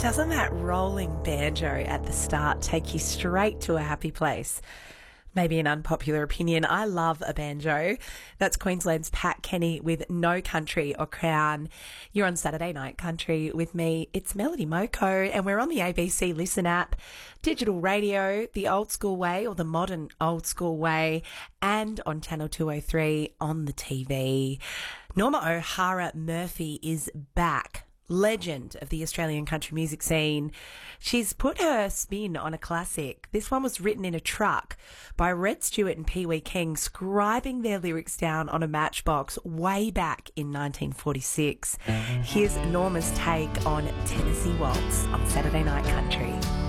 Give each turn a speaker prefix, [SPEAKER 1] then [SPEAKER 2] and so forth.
[SPEAKER 1] Doesn't that rolling banjo at the start take you straight to a happy place? Maybe an unpopular opinion. I love a banjo. That's Queensland's Pat Kenny with No Country or Crown. You're on Saturday Night Country with me. It's Melody Moko, and we're on the ABC Listen app, digital radio, the old school way or the modern old school way, and on Channel 203 on the TV. Norma O'Hara Murphy is back. Legend of the Australian country music scene. She's put her spin on a classic. This one was written in a truck by Red Stewart and Pee Wee King, scribing their lyrics down on a matchbox way back in 1946. Here's Norma's take on Tennessee Waltz on Saturday Night Country.